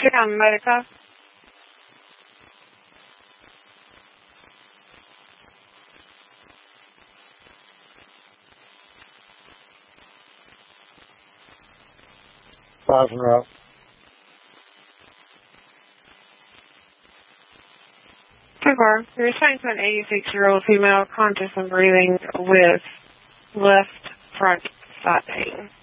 Yeah, Medica. Thousand route. Super. You're assigned to an 86-year-old female conscious and breathing with left front side pain.